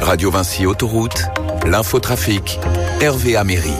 Radio Vinci Autoroute, l'infotrafic, Hervé Améry.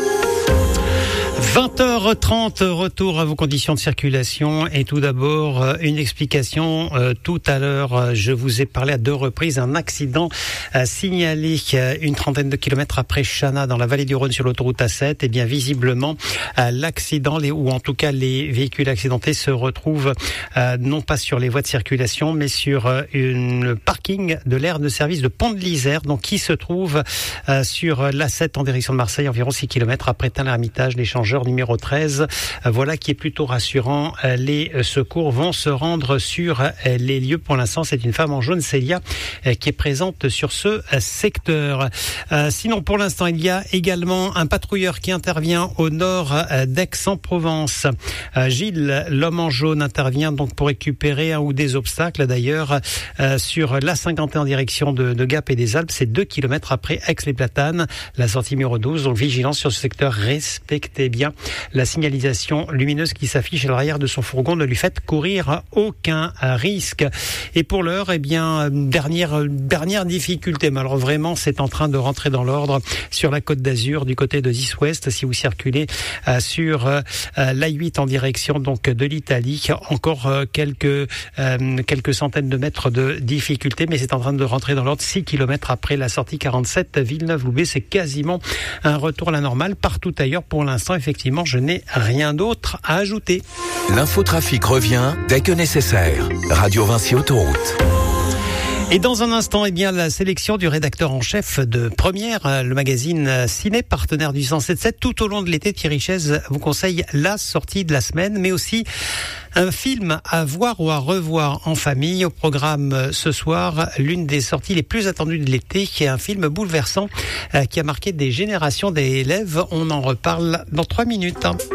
20h30, retour à vos conditions de circulation. Et tout d'abord, une explication. Tout à l'heure, je vous ai parlé à 2 reprises d'un accident signalé une trentaine de kilomètres après Chana, dans la vallée du Rhône, sur l'autoroute A7. Et bien, visiblement, l'accident, ou en tout cas les véhicules accidentés, se retrouvent non pas sur les voies de circulation, mais sur une parking de l'aire de service de Pont de l'Isère, donc qui se trouve sur l'A7 en direction de Marseille, environ 6 kilomètres après Tain-l'Hermitage, l'échangeur numéro 13. Voilà qui est plutôt rassurant. Les secours vont se rendre sur les lieux. Pour l'instant, c'est une femme en jaune, Célia, qui est présente sur ce secteur. Sinon, pour l'instant, il y a également un patrouilleur qui intervient au nord d'Aix-en-Provence. Gilles, l'homme en jaune, intervient donc pour récupérer un ou des obstacles. D'ailleurs, sur l'A51 en direction de Gap et des Alpes, c'est 2 kilomètres après Aix-les-Platanes, la sortie numéro 12. Donc, vigilance sur ce secteur, respectez bien la signalisation lumineuse qui s'affiche à l'arrière de son fourgon, ne lui faites courir aucun risque. Et pour l'heure, eh bien, dernière difficulté, mais alors vraiment, c'est en train de rentrer dans l'ordre sur la Côte d'Azur, du côté de 10 Ouest, si vous circulez sur l'A8 en direction donc de l'Italie. Encore quelques centaines de mètres de difficulté, mais c'est en train de rentrer dans l'ordre 6 km après la sortie 47 Villeneuve-Loubet. C'est quasiment un retour à la normale. Partout ailleurs, pour l'instant, effectivement, je n'ai rien d'autre à ajouter. L'infotrafic revient dès que nécessaire. Radio Vinci Autoroute. Et dans un instant, eh bien, la sélection du rédacteur en chef de Première, le magazine Ciné, partenaire du 107.7. Tout au long de l'été, Thierry Chaise vous conseille la sortie de la semaine, mais aussi un film à voir ou à revoir en famille. Au programme ce soir, l'une des sorties les plus attendues de l'été, qui est un film bouleversant qui a marqué des générations d'élèves. On en reparle dans 3 minutes.